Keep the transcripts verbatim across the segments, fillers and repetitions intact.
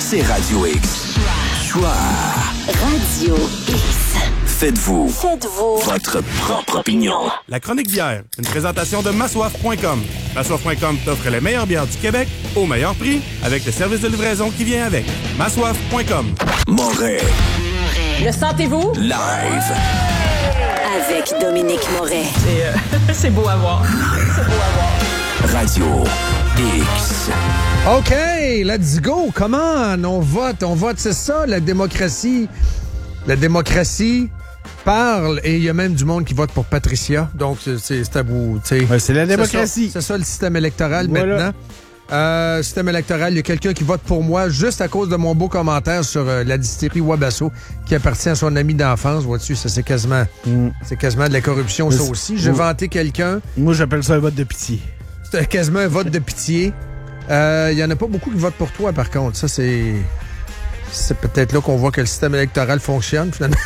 c'est Radio X. Choix. Radio X. Faites-vous. Faites-vous. Votre propre opinion. La chronique bière, une présentation de massoif point com. massoif point com t'offre les meilleures bières du Québec au meilleur prix avec le service de livraison qui vient avec. massoif point com. Moret. Le sentez-vous? Live. Avec Dominique Moret. C'est, euh, c'est beau à voir. C'est beau à voir. Radio X. OK, let's go. Come on, on vote, on vote, c'est ça, la démocratie. La démocratie parle et il y a même du monde qui vote pour Patricia. Donc, c'est, c'est à vous, tu sais. Ouais, c'est la démocratie. C'est ça, c'est ça le système électoral voilà. maintenant. Euh, système électoral, il y a quelqu'un qui vote pour moi juste à cause de mon beau commentaire sur euh, la distillerie Wabasso qui appartient à son ami d'enfance. Vois-tu, ça c'est quasiment, mm. c'est quasiment de la corruption, ça aussi. J'ai vanté quelqu'un. Moi, j'appelle ça un vote de pitié. C'est quasiment un vote de pitié. Il euh, y en a pas beaucoup qui votent pour toi, par contre. Ça, c'est... C'est peut-être là qu'on voit que le système électoral fonctionne, finalement.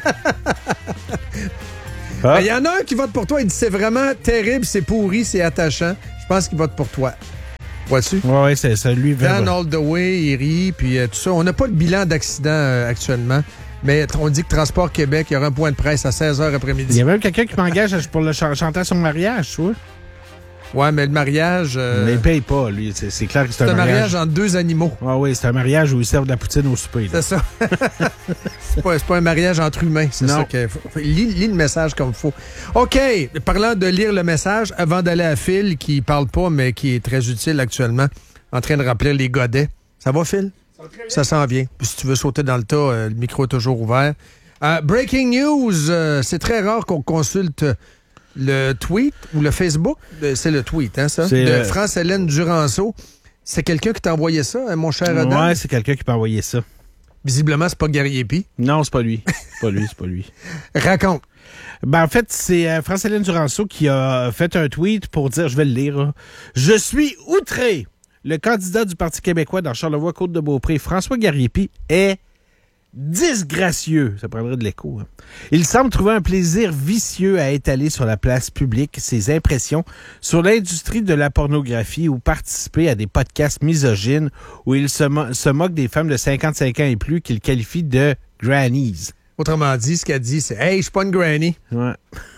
Il y en a un qui vote pour toi. Il dit c'est vraiment terrible, c'est pourri, c'est attachant. Je pense qu'il vote pour toi. Vois-tu? Oui, ouais, c'est ça. Lui, Dan all the way, il rit, puis euh, tout ça. On n'a pas de bilan d'accident euh, actuellement, mais on dit que Transport Québec, il y aura un point de presse à seize heures après-midi. Il y a même quelqu'un qui m'engage pour le ch- chanter à son mariage, tu vois. Ouais, mais le mariage... Euh... Mais il paye pas, lui. C'est, c'est clair que c'est, c'est un, un mariage. mariage entre deux animaux. Ah oui, c'est un mariage où ils servent de la poutine au souper. Là. C'est ça. c'est, pas, c'est pas un mariage entre humains. C'est non. ça qu'il faut. Lis, lis le message comme il faut. OK. Parlant de lire le message, avant d'aller à Phil, qui parle pas, mais qui est très utile actuellement, en train de remplir les godets. Ça va, Phil? Ça, ça s'en vient. Puis si tu veux sauter dans le tas, euh, le micro est toujours ouvert. Euh, breaking news. Euh, c'est très rare qu'on consulte... Le tweet ou le Facebook, c'est le tweet, hein, ça? C'est de euh... France-Hélène Duranceau. C'est quelqu'un qui t'a envoyé ça, hein, mon cher Adam? Ouais, c'est quelqu'un qui m'a envoyé ça. Visiblement, c'est pas Gary Epi. Non, c'est pas lui. C'est pas lui, c'est pas lui. Raconte. Ben, en fait, c'est euh, France-Hélène Duranceau qui a fait un tweet pour dire, je vais le lire, hein. Je suis outré. Le candidat du Parti québécois dans Charlevoix-Côte-de-Beaupré, François Gariepi, est disgracieux. Ça prendrait de l'écho. Hein. Il semble trouver un plaisir vicieux à étaler sur la place publique ses impressions sur l'industrie de la pornographie ou participer à des podcasts misogynes où il se, mo- se moque des femmes de cinquante-cinq ans et plus qu'il qualifie de grannies. Autrement dit, ce qu'elle dit, c'est « Hey, je suis pas une granny. » Ouais.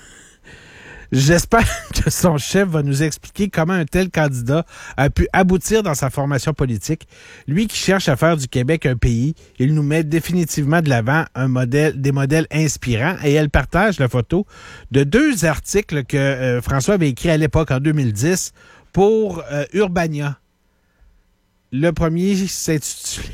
J'espère que son chef va nous expliquer comment un tel candidat a pu aboutir dans sa formation politique. Lui qui cherche à faire du Québec un pays, il nous met définitivement de l'avant un modèle, des modèles inspirants et elle partage la photo de deux articles que euh, François avait écrits à l'époque, en deux mille dix, pour euh, Urbania. Le premier s'intitule...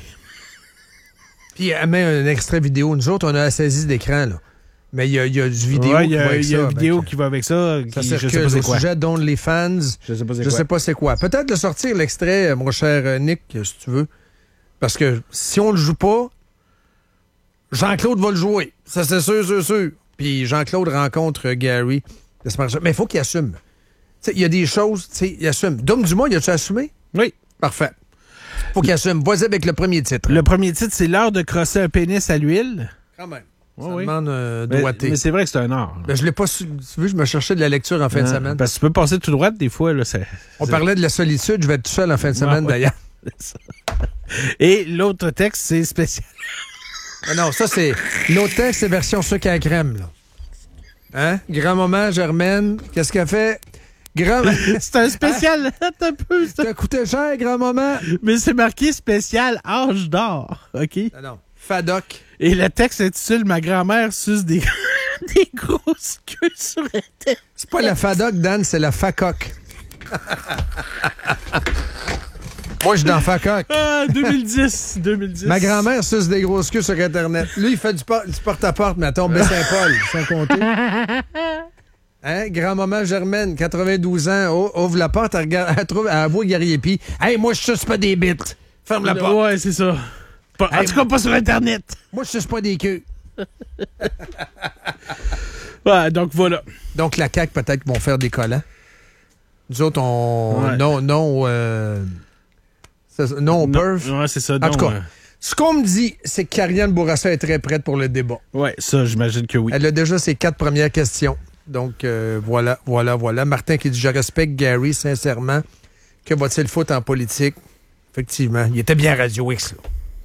Puis elle met un extrait vidéo. Nous autres, on a la saisie d'écran, là. Mais il y, y a du vidéo ouais, qui y a, va avec ça. Il y a une vidéo ben, qui va avec ça. Ça qui, circule je sais pas c'est au quoi. sujet d'OnlyFans. Je sais pas c'est je quoi. sais pas c'est quoi. Peut-être le sortir, l'extrait, mon cher Nick, si tu veux. Parce que si on le joue pas, Jean-Claude va le jouer. Ça, c'est sûr, sûr, sûr. Puis Jean-Claude rencontre Gary. Mais il faut qu'il assume. Il y a des choses, il assume. Dom Dumas, il a-tu assumé? Oui. Parfait. Faut qu'il assume. Vas-y avec le premier titre. Le premier titre, c'est l'heure de crosser un pénis à l'huile. Quand même. Oh, Ça oui. demande euh, mais, doigté. mais c'est vrai que c'est un art. Ben, je l'ai pas su. Tu veux, je me cherchais de la lecture en fin hein, de semaine. Parce que tu peux passer tout droit des fois. Là, c'est, On c'est... parlait de la solitude. Je vais être tout seul en fin de semaine, non, d'ailleurs. Et l'autre texte, c'est spécial. Ah non, ça, c'est... L'autre texte, c'est version sucre à crème, là. Hein? Grand-maman Germaine, qu'est-ce qu'elle fait? Grand... c'est un spécial. Hein? Un peu, ça. Ça coûté cher, grand-maman? Mais c'est marqué spécial âge d'or. OK? Ah non. Fadoc. Et le texte s'intitule « Ma grand-mère suce des, des grosses queues sur un tête. » C'est pas la Fadoc, Dan, c'est la Facoc. Moi, je suis dans Facoc. Ah, deux mille dix. deux mille dix. Ma grand-mère suce des grosses queues sur Internet. Lui, il fait du, por- du porte-à-porte, mais à tombe Saint-Paul, sans compter. Hein? Grand-maman Germaine, quatre-vingt-douze ans, o- ouvre la porte, elle, regarde, elle, trouve, elle voit Gary Epi. Hey, moi, je suce pas des bites. Ferme la porte. Ouais, c'est ça. Pas, en Hey, tout cas, pas sur Internet. Moi, je suce pas des queues. Ouais, donc voilà. Donc, la C A Q, peut-être qu'ils vont faire des collants. Nous autres, on... Ouais. Non, non... Euh... c'est- Non, on perv. Ouais, c'est ça. En donc, tout cas, euh, ce qu'on me dit, c'est que Karianne Bourassa est très prête pour le débat. ouais, ça, j'imagine que oui. Elle a déjà ses quatre premières questions. Donc, euh, voilà, voilà, voilà. Martin qui dit « Je respecte Gary, sincèrement. Que va-t-il foutre en politique? » Effectivement, il était bien Radio X, là.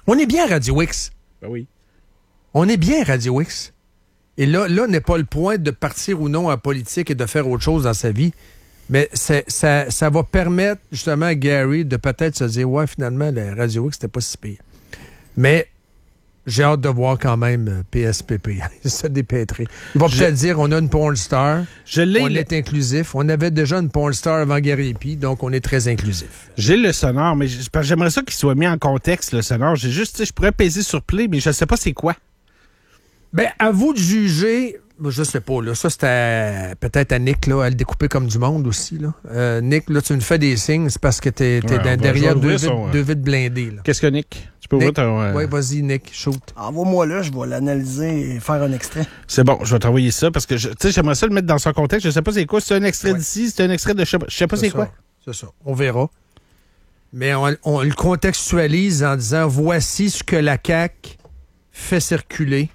On est bien à Radio X. Ben oui. On est bien à Radio X. Et là, là n'est pas le point de partir ou non en politique et de faire autre chose dans sa vie. Mais c'est, ça, ça va permettre justement à Gary de peut-être se dire « Ouais, finalement, la Radio X, c'était pas si pire. » Mais j'ai hâte de voir quand même P S P P. Il se dépêtrer. Il va Je... peut-être dire « On a une porn star. Je l'ai on le... est inclusif. On avait déjà une porn star avant Gary P, donc on est très inclusif. » J'ai le sonore, mais j'aimerais ça qu'il soit mis en contexte, le sonore. J'ai juste, je pourrais peser sur play, mais je sais pas c'est quoi. Ben, à vous de juger. Je sais pas, là. Ça, c'était peut-être à Nick, là, à le découper comme du monde aussi, là. Euh, Nick, là, tu me fais des signes, c'est parce que t'es, t'es ouais, dans, derrière deux, son, vides, deux vides blindés, là. Qu'est-ce que Nick? Tu peux Nick, ouvrir ton... Euh... Oui, vas-y, Nick, shoot. Envoie-moi là, je vais l'analyser et faire un extrait. C'est bon, je vais t'envoyer ça, parce que, tu sais, j'aimerais ça le mettre dans son contexte. Je sais pas c'est quoi. C'est un extrait ouais. d'ici, c'est un extrait de... Je sais pas, je sais pas c'est, c'est quoi. C'est ça, on verra. Mais on, on le contextualise en disant, voici ce que la C A Q fait circuler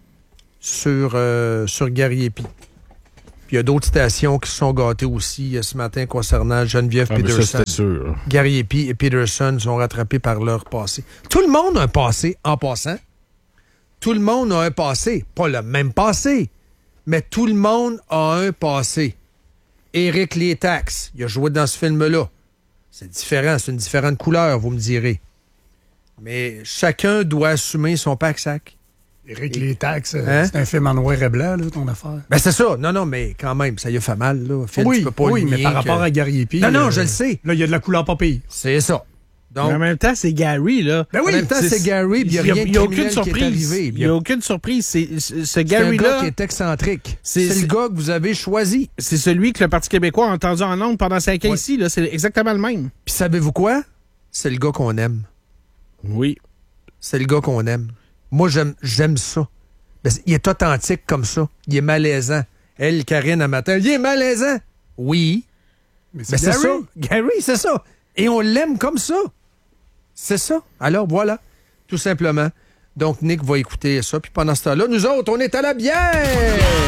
sur, euh, sur Gary Epi. Puis il y a d'autres stations qui se sont gâtées aussi ce matin concernant Geneviève ah, Peterson. Ça, c'était sûr. Gary Epi et Peterson sont rattrapés par leur passé. Tout le monde a un passé en passant. Tout le monde a un passé. Pas le même passé, mais tout le monde a un passé. Éric Létax, il a joué dans ce film-là. C'est différent, c'est une différente couleur, vous me direz. Mais chacun doit assumer son pack-sac. Éric Létax, hein? C'est un film en noir et blanc, là, ton affaire. Ben c'est ça. Non, non, mais quand même, ça y a fait mal, là. Phil, oui, tu peux pas oui, mais par que... rapport à Gary Epi... Non, non, euh, je le sais. Là, il y a de la couleur pas pire. C'est ça. Donc, mais en même temps, c'est Gary, là. Ben oui, en même temps, c'est, c'est Gary, il n'y a rien de aucune surprise. Qui est arrivé. Il n'y a aucune surprise. C'est, c'est, ce Gary-là... C'est un gars qui est excentrique. C'est, c'est, c'est le gars que vous avez choisi. C'est celui que le Parti québécois a entendu en ondes pendant cinq ans ouais. ici, là. C'est exactement le même. Puis savez-vous quoi? C'est le gars qu'on aime. Oui. C'est le gars qu'on aime. Moi, j'aime, j'aime ça. Il est authentique comme ça. Il est malaisant. Elle, Karine, à matin, il est malaisant. Oui. Mais c'est, Mais c'est Gary. ça. Gary, c'est ça. Et on l'aime comme ça. C'est ça. Alors, voilà. Tout simplement. Donc, Nick va écouter ça. Puis pendant ce temps-là, nous autres, on est à la bière!